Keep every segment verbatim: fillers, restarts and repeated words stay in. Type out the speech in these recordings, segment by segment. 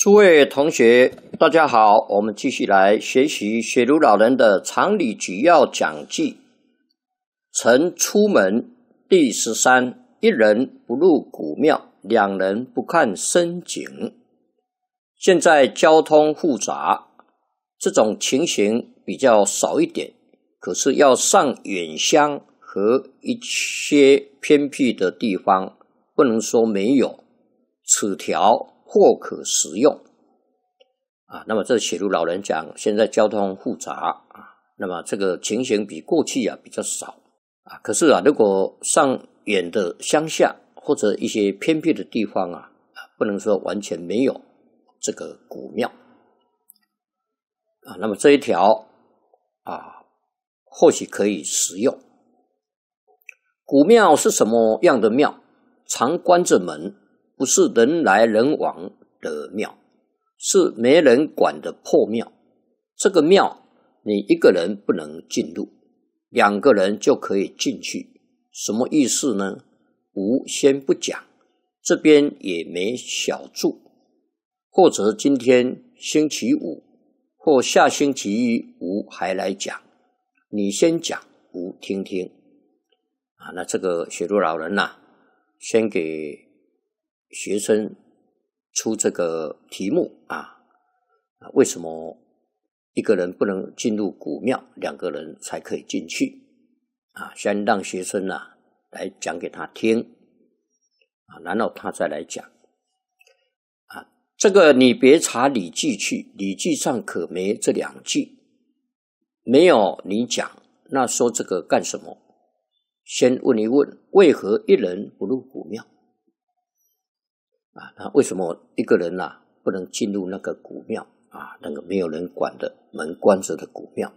诸位同学，大家好，我们继续来学习雪如老人的常理举要讲记。曾出门第十三，一人不入古庙，两人不看深井。现在交通复杂，这种情形比较少一点，可是要上远乡和一些偏僻的地方，不能说没有，此条或可食用啊。那么这写入老人讲，现在交通复杂啊，那么这个情形比过去啊比较少啊。可是啊，如果上远的乡下或者一些偏僻的地方啊，不能说完全没有这个古庙啊。那么这一条啊，或许可以食用。古庙是什么样的庙？常关着门，不是人来人往的庙，是没人管的破庙。这个庙你一个人不能进入，两个人就可以进去。什么意思呢？吾先不讲，这边也没小住，或者今天星期五或下星期一吾还来讲，你先讲，吾听听啊。那这个写入老人啊，先给学生出这个题目啊，为什么一个人不能进入古庙，两个人才可以进去啊？先让学生啊来讲给他听啊，然后他再来讲啊。这个你别查《礼记》去，《礼记》上可没这两句，没有你讲，那说这个干什么？先问一问，为何一人不入古庙啊？那为什么一个人啊不能进入那个古庙啊？那个没有人管的门关着的古庙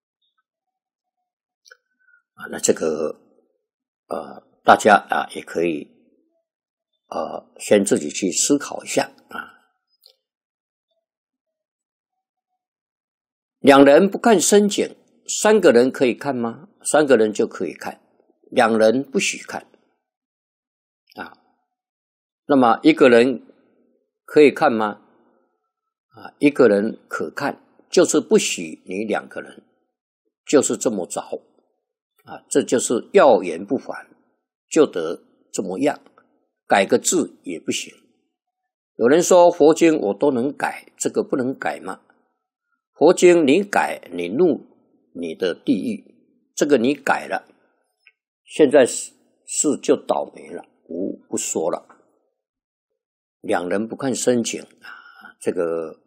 啊？那这个呃，大家啊也可以呃先自己去思考一下啊。两人不看深井，三个人可以看吗？三个人就可以看，两人不许看啊。那么一个人可以看吗？啊，一个人可看，就是不许你两个人，就是这么着啊。这就是要言不反，就得这么样，改个字也不行。有人说佛经我都能改，这个不能改吗？佛经你改，你入你的地狱，这个你改了，现在是是就倒霉了，吾不说了。两人不看深井啊，这个